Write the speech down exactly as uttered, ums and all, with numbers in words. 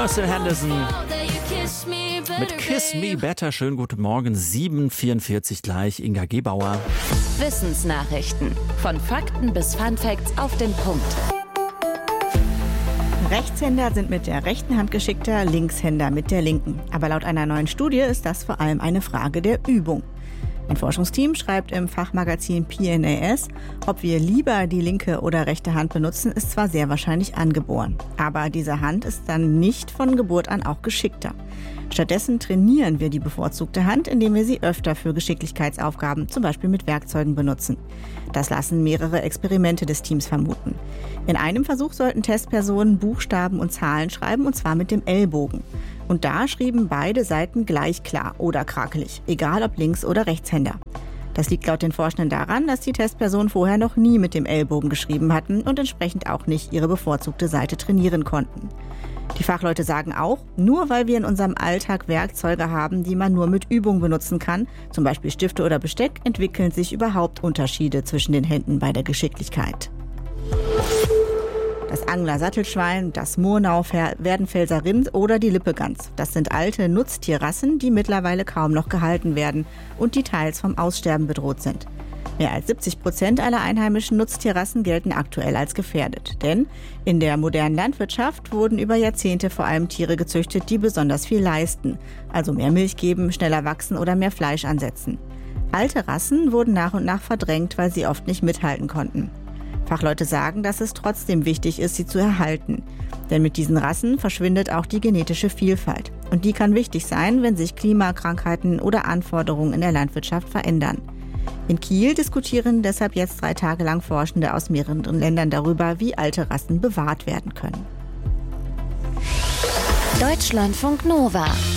Marcel Henderson mit Kiss Me Better. Schönen guten Morgen, sieben Uhr vierundvierzig gleich, Inga Gebauer. Wissensnachrichten. Von Fakten bis Funfacts auf den Punkt. Rechtshänder sind mit der rechten Hand geschickter, Linkshänder mit der linken. Aber laut einer neuen Studie ist das vor allem eine Frage der Übung. Ein Forschungsteam schreibt im Fachmagazin P N A S, ob wir lieber die linke oder rechte Hand benutzen, ist zwar sehr wahrscheinlich angeboren. Aber diese Hand ist dann nicht von Geburt an auch geschickter. Stattdessen trainieren wir die bevorzugte Hand, indem wir sie öfter für Geschicklichkeitsaufgaben, zum Beispiel mit Werkzeugen, benutzen. Das lassen mehrere Experimente des Teams vermuten. In einem Versuch sollten Testpersonen Buchstaben und Zahlen schreiben, und zwar mit dem Ellbogen. Und da schrieben beide Seiten gleich klar oder krakelig, egal ob Links- oder Rechtshänder. Das liegt laut den Forschenden daran, dass die Testpersonen vorher noch nie mit dem Ellbogen geschrieben hatten und entsprechend auch nicht ihre bevorzugte Seite trainieren konnten. Die Fachleute sagen auch, nur weil wir in unserem Alltag Werkzeuge haben, die man nur mit Übung benutzen kann, zum Beispiel Stifte oder Besteck, entwickeln sich überhaupt Unterschiede zwischen den Händen bei der Geschicklichkeit. Das Angler-Sattelschwein, das Murnau-Werdenfelser Rind oder die Lippegans. Das sind alte Nutztierrassen, die mittlerweile kaum noch gehalten werden und die teils vom Aussterben bedroht sind. Mehr als siebzig Prozent aller einheimischen Nutztierrassen gelten aktuell als gefährdet. Denn in der modernen Landwirtschaft wurden über Jahrzehnte vor allem Tiere gezüchtet, die besonders viel leisten. Also mehr Milch geben, schneller wachsen oder mehr Fleisch ansetzen. Alte Rassen wurden nach und nach verdrängt, weil sie oft nicht mithalten konnten. Fachleute sagen, dass es trotzdem wichtig ist, sie zu erhalten. Denn mit diesen Rassen verschwindet auch die genetische Vielfalt. Und die kann wichtig sein, wenn sich Klimakrankheiten oder Anforderungen in der Landwirtschaft verändern. In Kiel diskutieren deshalb jetzt drei Tage lang Forschende aus mehreren Ländern darüber, wie alte Rassen bewahrt werden können. Deutschlandfunk Nova.